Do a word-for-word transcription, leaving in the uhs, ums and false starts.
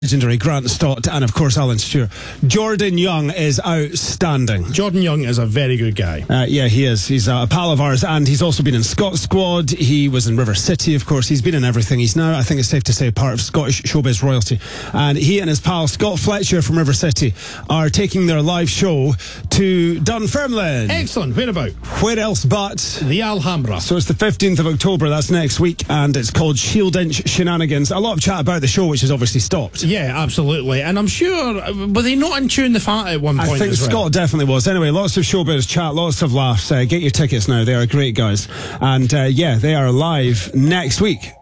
Legendary Grant Stott and of course Alan Stewart. Jordan Young is outstanding. Jordan Young is a very good guy. Uh, yeah, he is. He's a pal of ours, and he's also been in Scot Squad. He was in River City, of course. He's been in everything. He's now, I think it's safe to say, part of Scottish showbiz royalty. And he and his pal Scott Fletcher from River City are taking their live show to Dunfermline. Excellent. Where about? Where else but the Alhambra. So it's the fifteenth of October. That's next week, and it's called Shield Inch Shenanigans. A lot of chat about the show, which has obviously stopped. Yeah, absolutely. And I'm sure, were they not in Tune the Fat at one point? I think as well? Scott definitely was. Anyway, lots of showbiz chat, lots of laughs. Uh, get your tickets now. They are great guys. And uh, yeah, they are live next week.